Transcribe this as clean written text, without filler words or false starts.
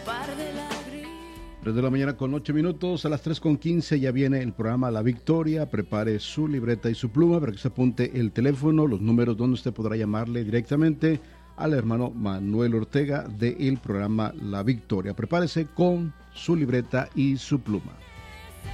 3 de la mañana con 8 minutos, a las 3:15 ya viene el programa La Victoria. Prepare su libreta y su pluma para que se apunte el teléfono, los números donde usted podrá llamarle directamente al hermano Manuel Ortega del programa La Victoria. Prepárese con su libreta y su pluma.